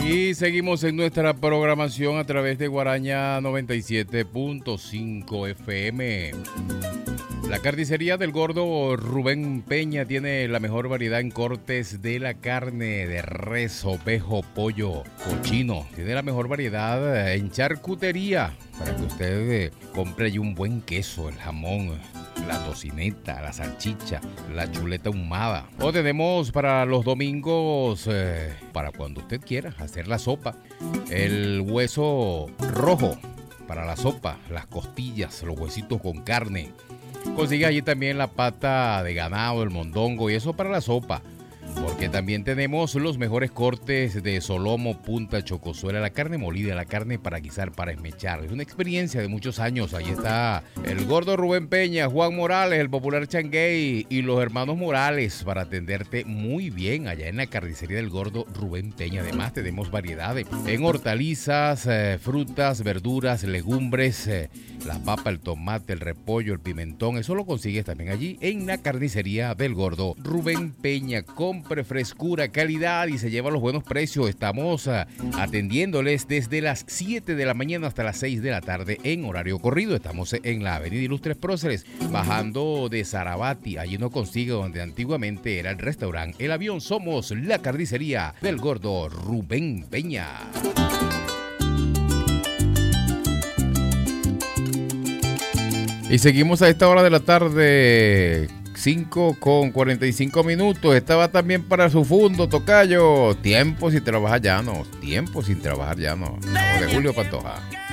Y seguimos en nuestra programación a través de Guaraña 97.5 FM. La carnicería del gordo Rubén Peña tiene la mejor variedad en cortes de la carne de res, ovejo, pollo, cochino. Tiene la mejor variedad en charcutería para que usted compre allí un buen queso, el jamón, la tocineta, la salchicha, la chuleta ahumada. O tenemos para los domingos, para cuando usted quiera, hacer la sopa, el hueso rojo para la sopa, las costillas, los huesitos con carne. Consigue allí también la pata de ganado, el mondongo y eso para la sopa. Porque también tenemos los mejores cortes de solomo, punta, chocosuela, la carne molida, la carne para guisar, para esmechar. Es una experiencia de muchos años. Ahí está el gordo Rubén Peña, Juan Morales, el popular Changuey y los hermanos Morales para atenderte muy bien allá en la carnicería del gordo Rubén Peña. Además tenemos variedades en hortalizas, frutas, verduras, legumbres, la papa, el tomate, el repollo, el pimentón. Eso lo consigues también allí en la carnicería del gordo Rubén Peña. Compre frescura, calidad y se lleva los buenos precios. Estamos atendiéndoles desde las 7 de la mañana hasta las 6 de la tarde en horario corrido. Estamos en la avenida Ilustres Próceres, bajando de Sarabati. Allí nos consigue donde antiguamente era el restaurante El Avión. Somos la carnicería del gordo Rubén Peña. Y seguimos a esta hora de la tarde, 5:45. Estaba también para su fondo, tocayo. Tiempo sin trabajar ya no. De Julio Pantoja.